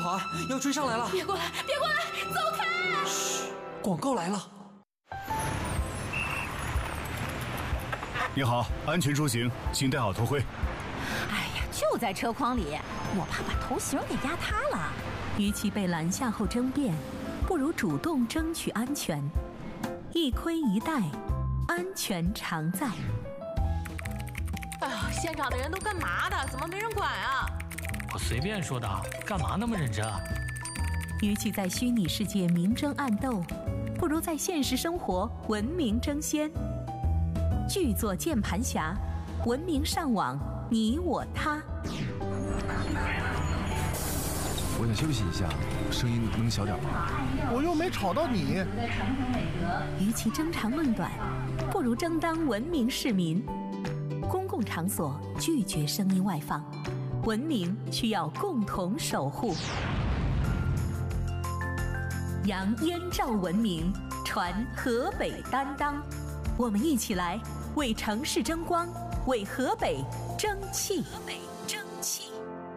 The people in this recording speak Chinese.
跑啊！要追上来了！ 别过来，别过来，走开！ 嘘，广告来了。 你好，安全出行，请戴好头盔。 哎呀，就在车筐里，我怕把头型给压塌了。 与其被拦下后争辩，不如主动争取安全。一盔一戴，安全常在。 哎呀，现场的人都干嘛的？怎么没人管啊？ 我随便说的，干嘛那么认真啊？ 与其在虚拟世界明争暗斗，不如在现实生活文明争先。剧作键盘侠，文明上网，你我他。 我想休息一下，声音能小点吗？ 我又没吵到你。 与其争长论短，不如争当文明市民。公共场所拒绝声音外放，文明需要共同守护。扬燕赵文明，传河北担当。我们一起来为城市争光，为河北争气。